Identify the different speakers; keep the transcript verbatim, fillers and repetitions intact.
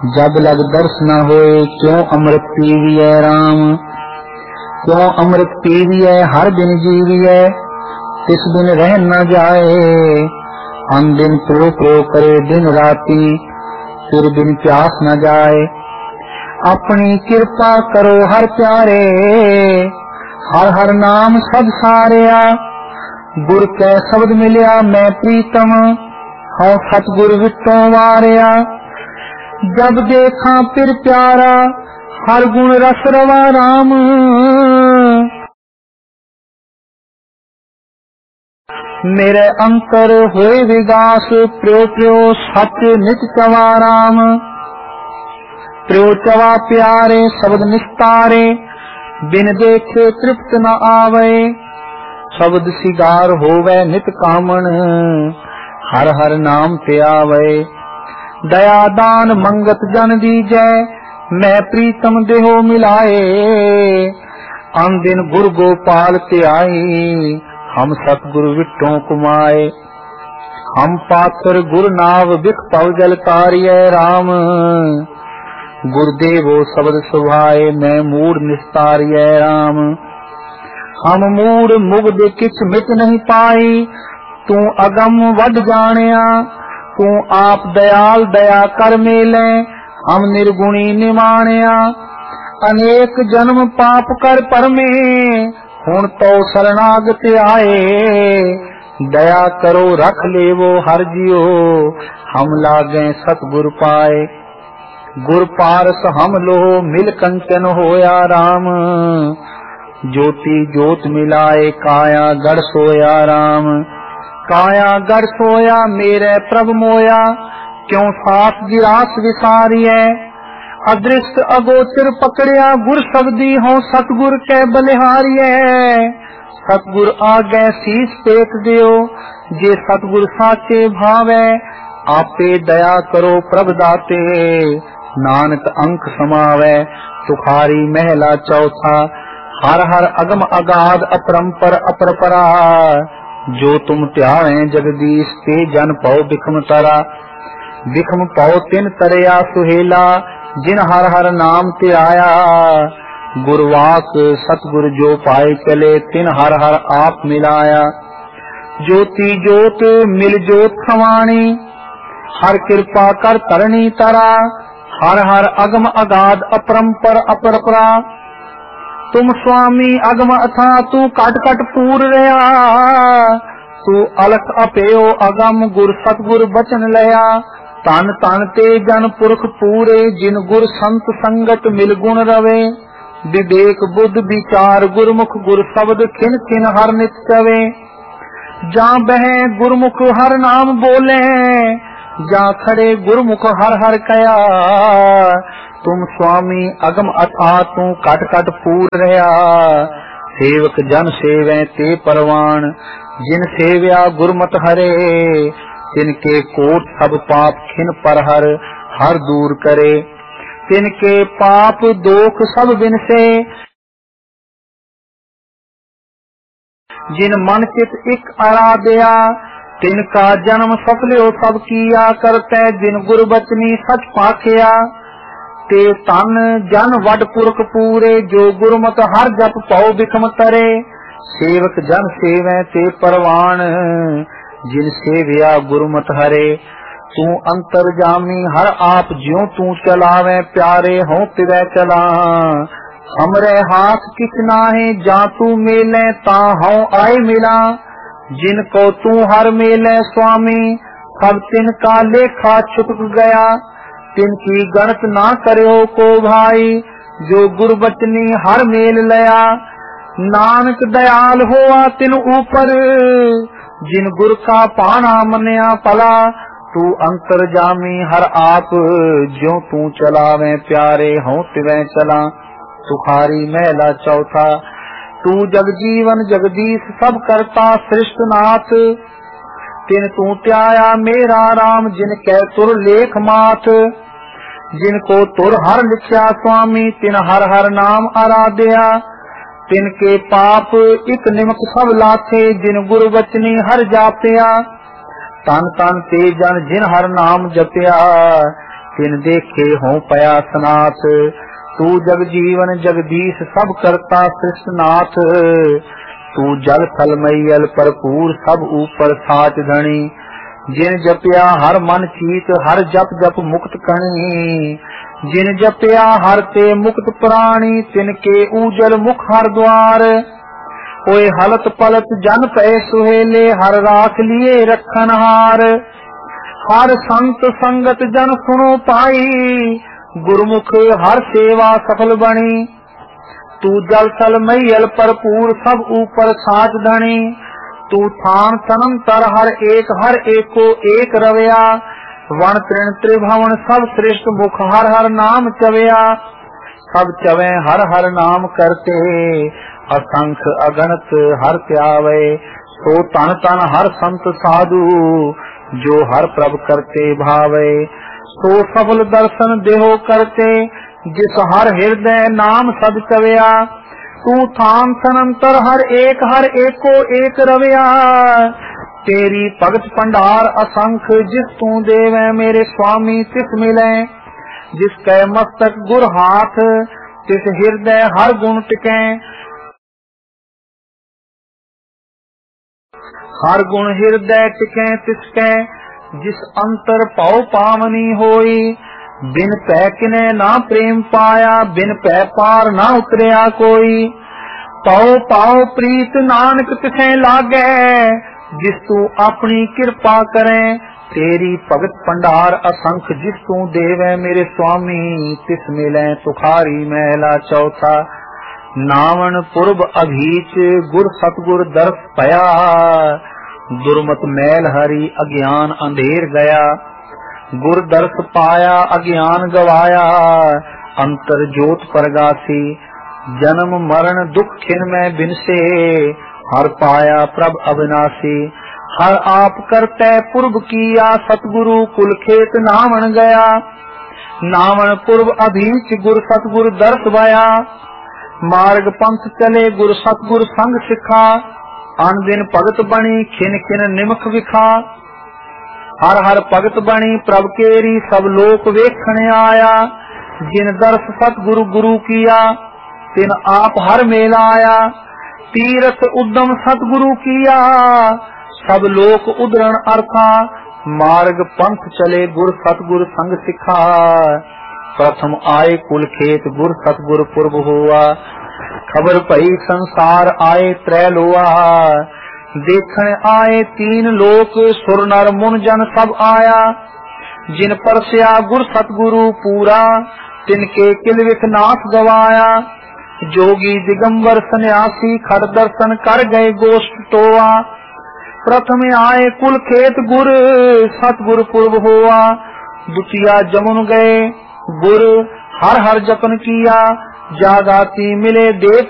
Speaker 1: जब लग दर्श न होए क्यों अमृत पीविए राम। क्यों अमृत पीविए हर दिन जीविए तिस दिन रह न जाए। हम दिन प्रो प्रो करे दिन राती फिर दिन प्यास न जाए। अपनी कृपा करो हर प्यारे हर हर नाम सब सारिया। गुर कै शब्द मिलिया मैं प्रीतम हूँ सतगुर विटों वारिया। जब देखा फिर प्यारा हर गुण रस रवा राम। मेरे अंतर होए विगास प्यो प्यो सच नित चवा राम। प्यो चवा प्यारे शब्द निस्तारे बिन देखे तृप्त न आवे। शब्द सिगार होवे नित कामन हर हर नाम ते आवे। दया दान मंगत जन दीजै मैं प्रीतम देहो मिलाए। अन दिन गुर गोपाल ते आई हम सतगुरु विटों कुमाए। हम पात्र गुरु नाव बिख पव जल कारिय राम। गुरुदेवो शब्द सुभाए मैं मूड निस्तारिय राम। हम मूड मुग्ध किछ मिट नहीं पाई तू अगम वड जानिया। तू आप दयाल दया कर मेले हम निर्गुणी निमानिया। अनेक जन्म पाप कर परमे हुण तो शरणागत आए। दया करो रख लेवो हर जियो हम लागे सतगुर पाए। गुर पारस हम लोह मिल कंचन होया राम। ज्योति ज्योत मिलाए काया गढ़ सोया राम। काया गढ़ सोया मेरे प्रभ मोया क्यों सास गिरास विसारिय। अदृष्ट अगोचर पकड़िया गुर शब्दी हो सतगुर के बलिहारिय। सतगुर आगे शीस टेक दियो जे सतगुर साचे भावे। आपे दया करो प्रभ दाते नानक अंक समावे। सुखारी महला चौथा हर हर अगम अगाध अपरंपर अपरपरा। जो तुम त्यावे जगदीश ते जन पाओ बिखम तरा। बिखम पाओ तिन तरया सुहेला जिन हर हर नाम ते आया। गुरवाक सतगुर जो पाए चले तिन हर हर आप मिलाया। ज्योति ज्योत मिल ज्योत खवाणी हर कृपा कर तरणी तरा। हर हर अगम अगाध अपरंपर अपरपरा। तुम स्वामी अगम अथा तू कट कट पूर रहा। तू अलख अपेयो अगम गुर सतगुर बचन लया। तन तन ते जन पुरख पूरे जिन गुर संत संगत मिल गुण रवे। विवेक बुद्ध विचार गुरमुख गुर शब्द खिन खिन हर नित चवे। जा बहे गुरमुख हर नाम बोले जा खड़े गुरमुख हर हर कया। तुम स्वामी अगम अथा तू कट कट पूर रहा। सेवक जन सेवे ते परवान जिन सेव्या गुरमत हरे। तिनके कोट सब पाप खिन पर हर हर दूर करे। तिनके पाप दोख सब बिनसे जिन मन चित इक आराध्या। तिनका जन्म सफल्यो सब किया करते जिन गुर बचनी सच पाखिया। ते तन जन वड पुरख पूरे जो गुरमत हर जप पाओ बिखम तरे। सेवक जन सेवे ते परवान जिन सेव्या गुरमत हरे। तू अंतर जामी हर आप ज्यों तू चलावे प्यारे हों तिवै चला। हमरे हाथ किछ नाहे जा तू मेले ता हों आए मिला। जिनको तू हर मेले स्वामी सब तिनका लेखा छुटक गया। तिनकी गणत ना करो को भाई जो गुरबचनी हर मेल लया। नानक दयाल होआ तिन ऊपर जिन गुर का पाना मनिया पला। तू अंतर जामी हर आप ज्यों तू चलावे प्यारे हों तिवै चला। सुखारी महला चौथा तू जग जीवन जगदीश सब करता सृष्ट नाथ। तिन तू त्याया मेरा राम जिन कै तुर लेख माथ। जिनको तुर हर लिखया स्वामी तिन हर हर नाम आराध्या। तिनके पाप एक निमक सब लाथे जिन गुरु बचनी हर जापया। तन तन ते जन जिन हर नाम जपया तिन देखे हों पया सनाथ। तू जग जीवन जगदीश सब करता सृष्टनाथ। तू जल थल मैयल भरपूर सब ऊपर साच धनी। जिन जपया हर मन चीत हर जप जप मुक्त कणी। जिन जपया हर ते मुक्त प्राणी तिनके ऊजल मुख हर द्वार। ओए हलत पलत जन पै सुहेले हर राख लिए रखन हार। हर संत संगत जन सुनो पाई गुरमुख हर सेवा सफल बनी। तू जल थल मैयल भरपूर सब ऊपर साच धनी। तू थान तनम तर हर एक हर एको एक रवया। वन तृण त्रिभवन सब श्रेष्ठ मुख हर हर नाम चवया। सब चवे हर हर नाम करते असंख अगणत हर त्यावे। सो तन तन हर संत साधु जो हर प्रभ करते भावे। सो सफल दर्शन देहो करते जिस हर हृदय नाम सद चवया। तू थान सनंतर हर एक हर एको एक रवया। तेरी भगत भंडार असंख जिस तू देवे मेरे स्वामी तिस मिले। जिस कै मस्तक गुर हाथ तिस हृदय हर गुण टिके। हर गुण हृदय टिके तिसके जिस अंतर पाओ पावनी होई। बिन पै किने ना प्रेम पाया बिन पै पार ना उतरिया कोई। पाओ पाओ प्रीत नानक तिसे लागे जिस तू अपनी कृपा करे। तेरी भगत भंडार असंख जिस तू देवे मेरे स्वामी तिस मिले। तुखारी महला चौथा। नावन पुरब अभीच गुर सतगुर दर्श पया। दुर्मत मैल हरी अज्ञान अंधेर गया। गुर दर्श पाया अज्ञान गवाया। अंतर जोत परगासी जन्म मरण दुख खिन में बिनसे। हर पाया प्रभ अविनाशी हर आप करते पूर्व किया। सतगुरु कुल खेत नावन गया। नावन पूर्व अभीच गुर सतगुर दर्श भया। मार्ग पंथ चले गुर सतगुर संग सिखा। अन दिन भगत बनी खिन खिन निमख विखा। हर हर भगत बनी प्रभ केरी सब लोक वेखने आया। जिन दर्श सतगुरु गुरु किया तिन आप हर मेला आया। तीरथ उद्यम सतगुरु किया सब लोक उदरण अर्था। मार्ग पंथ चले गुर सतगुर संग सिखा। प्रथम आए कुल खेत गुर सतगुर पुरब हुआ। खबर पई संसार आए त्रैलोआ। देखण आए तीन लोक सुर नर मुन जन सब आया। जिन परस्या गुर सतगुरु पूरा तिनके किल विख नाथ गवाया। जोगी दिगंबर सन्यासी खड़ दर्शन कर गए गोष्ठ टोआ। प्रथम आए कुल खेत गुर सतगुर पुरब हुआ। द्वितीया जमुन गए गुर हर हर जपन किया। जागाती मिले देव